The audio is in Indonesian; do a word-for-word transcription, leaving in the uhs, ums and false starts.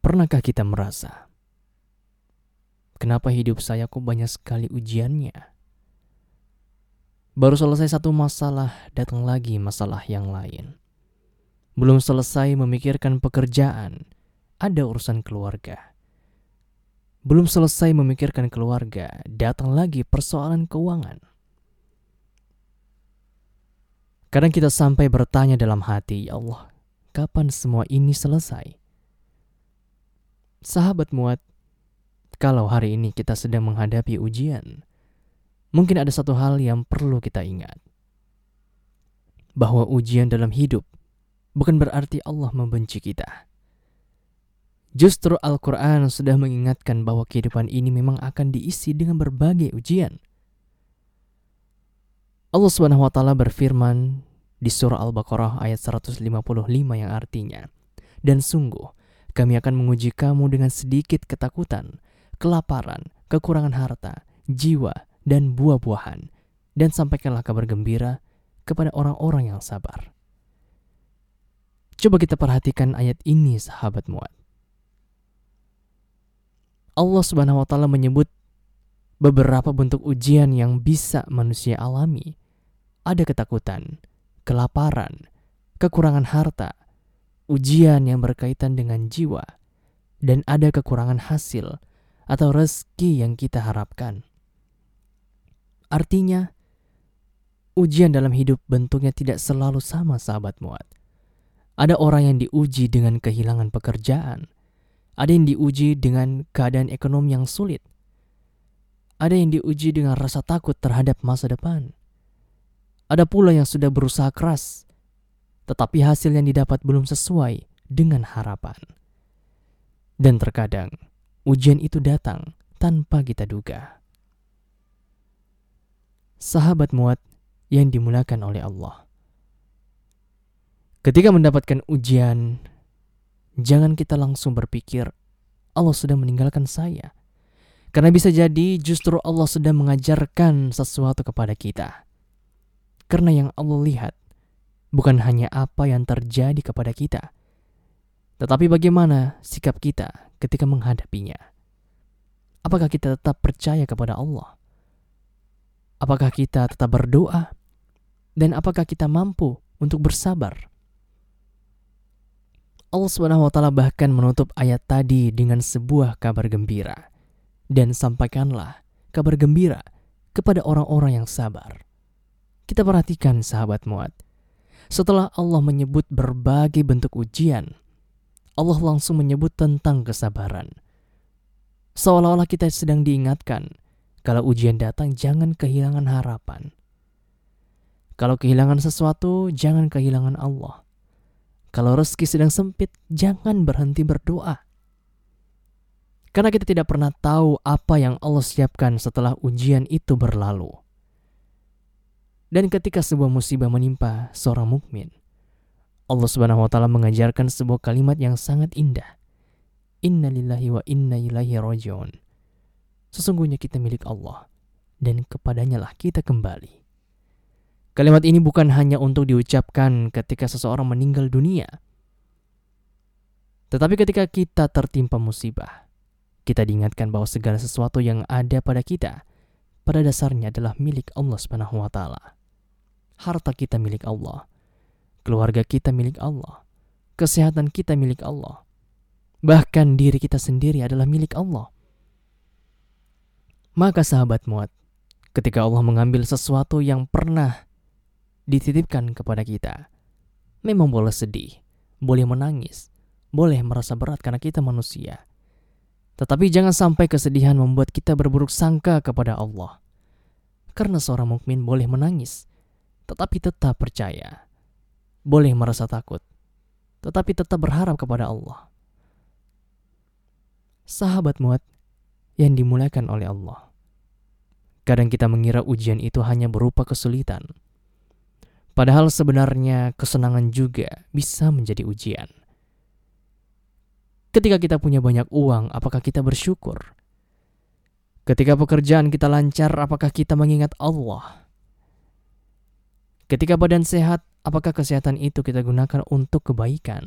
Pernahkah kita merasa, kenapa hidup saya kok banyak sekali ujiannya? Baru selesai satu masalah, datang lagi masalah yang lain. Belum selesai memikirkan pekerjaan, ada urusan keluarga. Belum selesai memikirkan keluarga, datang lagi persoalan keuangan. Kadang kita sampai bertanya dalam hati, ya Allah, kapan semua ini selesai? Sahabat Muat, kalau hari ini kita sedang menghadapi ujian, mungkin ada satu hal yang perlu kita ingat. Bahwa ujian dalam hidup bukan berarti Allah membenci kita. Justru Al-Quran sudah mengingatkan bahwa kehidupan ini memang akan diisi dengan berbagai ujian. Allah subhanahu wa taala berfirman di surah Al-Baqarah ayat seratus lima puluh lima yang artinya, dan sungguh kami akan menguji kamu dengan sedikit ketakutan, kelaparan, kekurangan harta, jiwa, dan buah-buahan, dan sampaikanlah kabar gembira kepada orang-orang yang sabar. Coba kita perhatikan ayat ini, sahabat Muat. Allah subhanahu wa taala menyebut beberapa bentuk ujian yang bisa manusia alami. Ada ketakutan, kelaparan, kekurangan harta, ujian yang berkaitan dengan jiwa, dan ada kekurangan hasil atau rezeki yang kita harapkan. Artinya, ujian dalam hidup bentuknya tidak selalu sama, sahabat Muat. Ada orang yang diuji dengan kehilangan pekerjaan, ada yang diuji dengan keadaan ekonomi yang sulit, ada yang diuji dengan rasa takut terhadap masa depan, ada pula yang sudah berusaha keras, tetapi hasil yang didapat belum sesuai dengan harapan. Dan terkadang, ujian itu datang tanpa kita duga. Sahabat Muat yang dimuliakan oleh Allah, ketika mendapatkan ujian, jangan kita langsung berpikir, Allah sudah meninggalkan saya. Karena bisa jadi justru Allah sedang mengajarkan sesuatu kepada kita. Karena yang Allah lihat bukan hanya apa yang terjadi kepada kita, tetapi bagaimana sikap kita ketika menghadapinya. Apakah kita tetap percaya kepada Allah? Apakah kita tetap berdoa? Dan apakah kita mampu untuk bersabar? Allah subhanahu wa taala bahkan menutup ayat tadi dengan sebuah kabar gembira. Dan sampaikanlah kabar gembira kepada orang-orang yang sabar. Kita perhatikan, sahabat Muat. Setelah Allah menyebut berbagai bentuk ujian, Allah langsung menyebut tentang kesabaran. Seolah-olah kita sedang diingatkan, kalau ujian datang jangan kehilangan harapan. Kalau kehilangan sesuatu, jangan kehilangan Allah. Kalau rezeki sedang sempit, jangan berhenti berdoa. Karena kita tidak pernah tahu apa yang Allah siapkan setelah ujian itu berlalu. Dan ketika sebuah musibah menimpa seorang mukmin, Allah subhanahu wa ta'ala mengajarkan sebuah kalimat yang sangat indah. Inna lillahi wa inna ilaihi raji'un. Sesungguhnya kita milik Allah, dan kepadanya lah kita kembali. Kalimat ini bukan hanya untuk diucapkan ketika seseorang meninggal dunia, tetapi ketika kita tertimpa musibah, kita diingatkan bahwa segala sesuatu yang ada pada kita pada dasarnya adalah milik Allah subhanahu wa ta'ala. Harta kita milik Allah, keluarga kita milik Allah, kesehatan kita milik Allah, bahkan diri kita sendiri adalah milik Allah. Maka sahabat Muat, ketika Allah mengambil sesuatu yang pernah dititipkan kepada kita, memang boleh sedih, boleh menangis, boleh merasa berat karena kita manusia. Tetapi jangan sampai kesedihan membuat kita berburuk sangka kepada Allah. Karena seorang mukmin boleh menangis, tetapi tetap percaya. Boleh merasa takut, tetapi tetap berharap kepada Allah. Sahabat Muat yang dimuliakan oleh Allah, kadang kita mengira ujian itu hanya berupa kesulitan. Padahal sebenarnya kesenangan juga bisa menjadi ujian. Ketika kita punya banyak uang, apakah kita bersyukur? Ketika pekerjaan kita lancar, apakah kita mengingat Allah? Ketika badan sehat, apakah kesehatan itu kita gunakan untuk kebaikan?